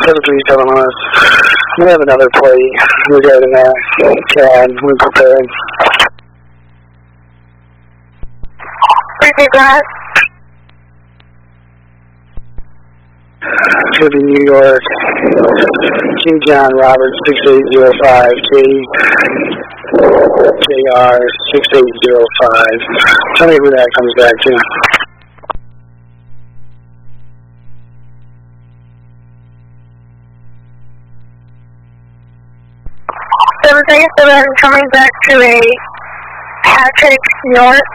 737 on us. We have another play regarding that. CAD, we're prepared. Repeat that. Should be New York. King John Robert 6805. JR 6805. Tell me who that comes back to. 737 coming back to a Patrick North.